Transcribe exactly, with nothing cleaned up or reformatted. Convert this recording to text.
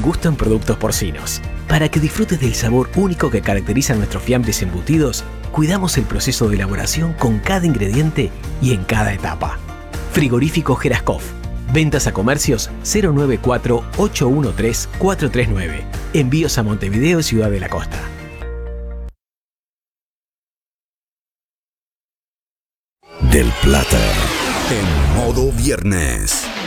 buen gusto en productos porcinos. Para que disfrutes del sabor único que caracteriza nuestros fiambres embutidos, cuidamos el proceso de elaboración con cada ingrediente y en cada etapa. Frigorífico Geraskov. Ventas a comercios cero nueve cuatro, ocho uno tres, cuatro tres nueve. Envíos a Montevideo y Ciudad de la Costa. Del Plata, en modo viernes.